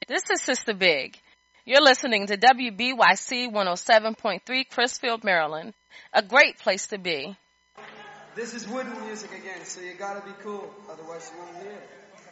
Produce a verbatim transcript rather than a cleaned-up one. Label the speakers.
Speaker 1: This is Sister Big. You're listening to W B Y C one oh seven point three Crisfield, Maryland. A great place to be.
Speaker 2: This is wooden music again, so you gotta be cool, otherwise you won't hear it.